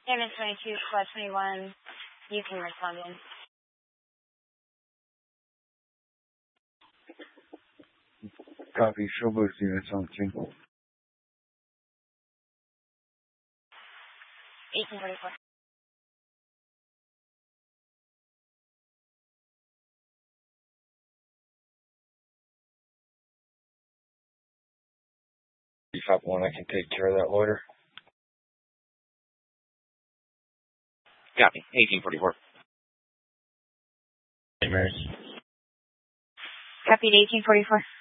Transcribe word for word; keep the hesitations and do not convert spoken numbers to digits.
Seven twenty-two, squad twenty-one, you can respond in. Copy, show boost units on scene. eighteen forty-four. five one, I can take care of that loader. Copy, eighteen forty-four. Hey, Mary. Copied eighteen forty-four.